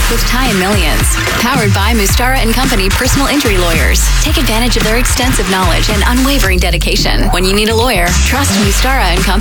with Ty and Millions. Powered by Mustara and Company Personal Injury Lawyers. Take advantage of their extensive knowledge and unwavering dedication. When you need a lawyer, trust Mustara and Company.